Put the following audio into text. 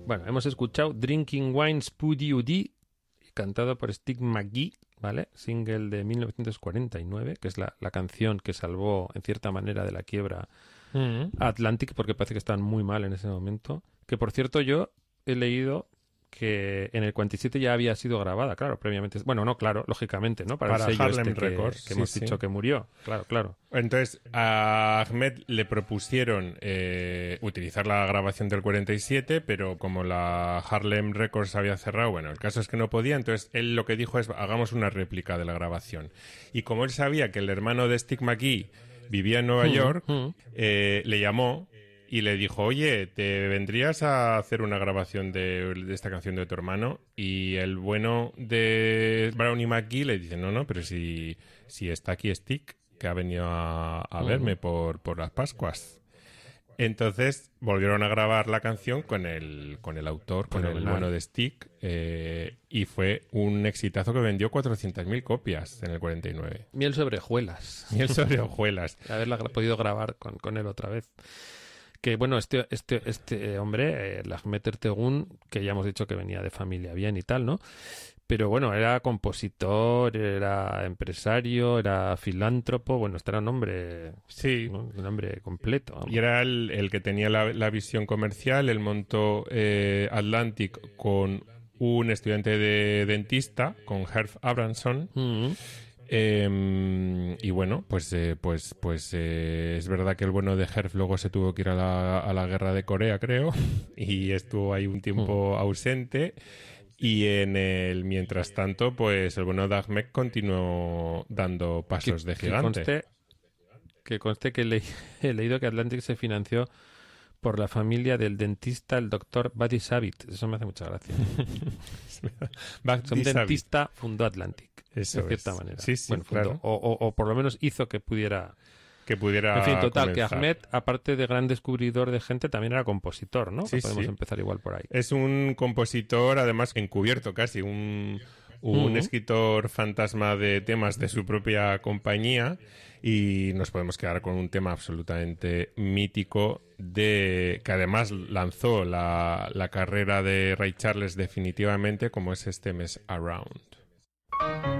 Bueno, hemos escuchado Drinking Wine Spuddy Uddy, cantado por Stick McGee, ¿vale? Single de 1949, que es la canción que salvó, en cierta manera, de la quiebra a Atlantic, porque parece que estaban muy mal en ese momento. Que, por cierto, yo he leído que en el 47 ya había sido grabada, claro, previamente. Bueno, no, claro, lógicamente, ¿no? Para el sello Harlem este Records, que hemos dicho que murió. Claro. Entonces, a Ahmed le propusieron utilizar la grabación del 47, pero como la Harlem Records había cerrado, bueno, el caso es que no podía, entonces él lo que dijo es, hagamos una réplica de la grabación. Y como él sabía que el hermano de Stick McGee vivía en Nueva York, le llamó y le dijo, oye, ¿te vendrías a hacer una grabación de esta canción de tu hermano? Y el bueno de Brownie McGee le dice, no, pero si está aquí Stick, que ha venido a verme por las Pascuas. Entonces volvieron a grabar la canción con el autor, con el bueno de Stick, y fue un exitazo que vendió 400.000 copias en el 49. Miel sobre hojuelas. Miel sobre hojuelas. Haberla podido grabar con él otra vez. Que bueno, este hombre, el Ahmed Ertegun, que ya hemos dicho que venía de familia bien y tal, ¿no? Pero bueno, era compositor, era empresario, era filántropo, bueno, este era un hombre, sí, ¿no? Un hombre completo. Vamos. Y era el que tenía la visión comercial, él montó Atlantic con un estudiante de dentista, con Herb Abramson. Y bueno, pues es verdad que el bueno de Herb luego se tuvo que ir a la guerra de Corea, creo, y estuvo ahí un tiempo ausente. Y mientras tanto, pues el bueno de Ahmed continuó dando pasos de gigante. Que conste que he leído que Atlantic se financió por la familia del dentista, el doctor Buddy Savit. Eso me hace mucha gracia. Un dentista fundó Atlantic. Eso de cierta manera. Sí, bueno, claro. O por lo menos hizo que pudiera... En fin, total, comenzar. Que Ahmed, aparte de gran descubridor de gente, también era compositor, ¿no? Sí, podemos empezar igual por ahí. Es un compositor, además, encubierto casi, un escritor fantasma de temas de su propia compañía, y nos podemos quedar con un tema absolutamente mítico que además lanzó la carrera de Ray Charles definitivamente, como es este Mess Around.